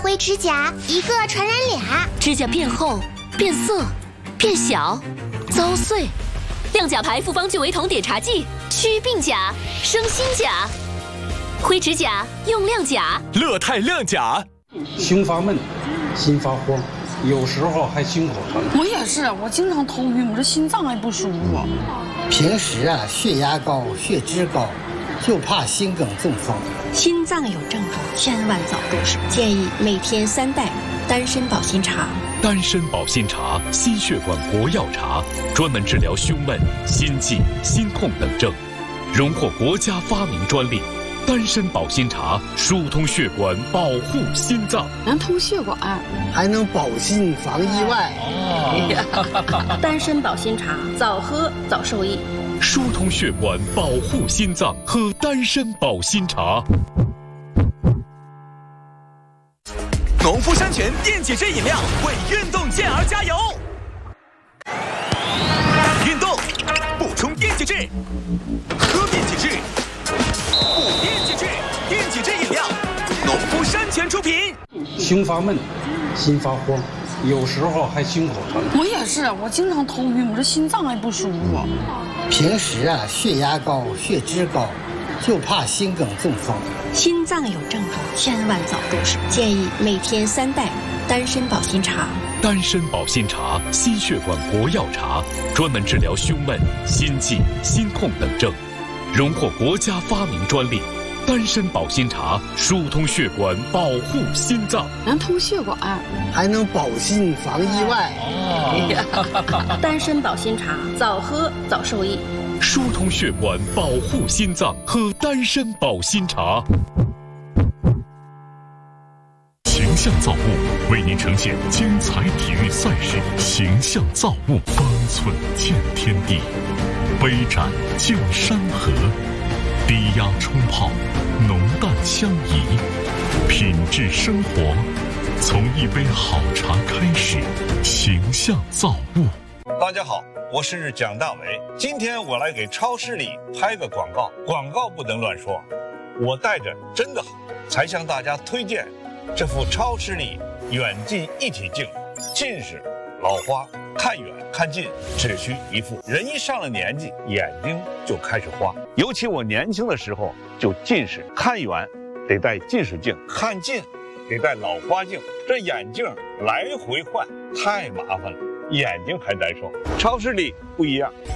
灰指甲，一个传染俩。 指甲变厚、变色、变小、遭碎。亮甲牌复方聚维酮碘茶剂，祛病甲，生新甲。灰指甲用亮甲， 乐泰亮甲。 胸发闷，心发慌，有时候还心口疼。 我也是，我经常头晕，我这心脏还不舒服。 平时血压高、血脂高，就怕心梗中风。 心脏有症状，千万早入手。建议每天3袋丹参保心茶。 丹参保心茶，心血管国药茶，专门治疗胸闷、心悸、心痛等症，荣获国家发明专利。丹参保心茶疏通血管，保护心脏， 能通血管， 还能保心防意外。 丹参保心茶，早喝早受益。 疏通血管，保护心脏，喝丹参保心茶。 农夫山泉电解质饮料为运动健儿加油！运动补充电解质，喝电解质，补电解质，电解质饮料，农夫山泉出品。 胸发闷，心发慌，有时候还心口疼。 我也是，我经常头晕，我这心脏还不舒服。 平时血压高、血脂高，就怕心梗中风。 心脏有症状，千万早入手。建议每天3袋丹参保心茶。 丹参保心茶，心血管国药茶，专门治疗胸闷、心悸、心痛等症，荣获国家发明专利。丹参保心茶疏通血管，保护心脏， 能通血管， 还能保心防意外。 丹参保心茶，早喝早受益。 疏通血管，保护心脏，喝丹参保心茶。形象造物为您呈现精彩体育赛事，形象造物，方寸见天地，杯盏见山河，低压冲泡，浓淡相宜，品质生活，从一杯好茶开始。形象造物。 大家好，我是蒋大为。今天我来给超市里拍个广告，广告不能乱说。我带着真的好，才向大家推荐这副超视力远近一体镜。近视、老花，看远看近只需一副。人一上了年纪，眼睛就开始花。尤其我年轻的时候就近视，看远得戴近视镜，看近得戴老花镜，这眼镜来回换太麻烦了，眼睛还难受。超视力不一样，